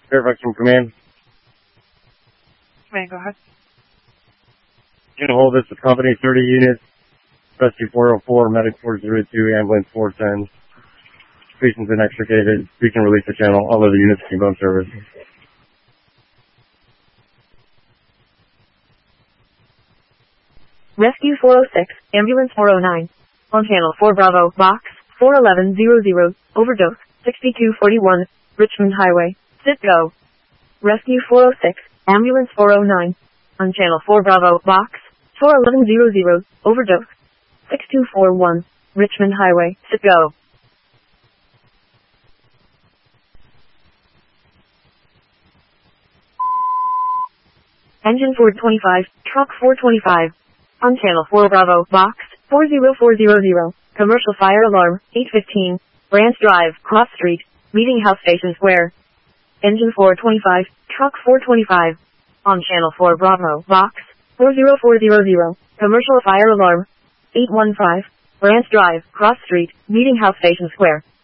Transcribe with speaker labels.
Speaker 1: Fairfax from command.
Speaker 2: Command, go ahead.
Speaker 1: You can hold this with company 30 units, rescue 404, medic 402, ambulance 410. Patient's been extricated. We can release the channel. All other units can go on service.
Speaker 3: Rescue 406, ambulance 409. On channel 4 Bravo, box 41100, overdose, 6241, Richmond Highway, sit go. Rescue 406, ambulance 409. On channel 4 Bravo, box 41100, overdose, 6241, Richmond Highway, sit go. Engine 425, truck 425. On channel 4 Bravo, box 40400, commercial fire alarm, 815, Branch Drive, Cross Street, Meeting House Station Square. Engine 425, truck 425. On channel 4 Bravo, box 40400, commercial fire alarm, 815, Branch Drive, Cross Street, Meeting House Station Square.